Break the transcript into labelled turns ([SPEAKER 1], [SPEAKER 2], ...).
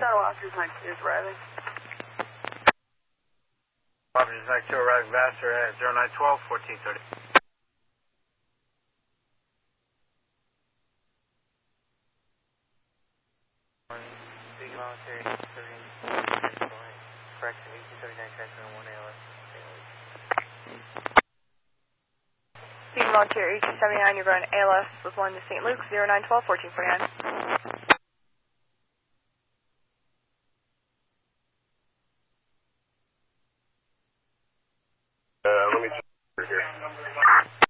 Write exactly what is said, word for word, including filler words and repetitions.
[SPEAKER 1] Officers nine two is arriving.
[SPEAKER 2] Officers nine two arriving Vassar at zero nine twelve, fourteen thirty.
[SPEAKER 3] Big Volunteer eighteen seventy-nine, correction, eighteen seventy-nine, transfer one A L S.
[SPEAKER 1] Big Volunteer eighteen seventy-nine, you're going A L S with one to Saint Luke, zero nine twelve, fourteen forty-nine.
[SPEAKER 4] Uh, let me check here.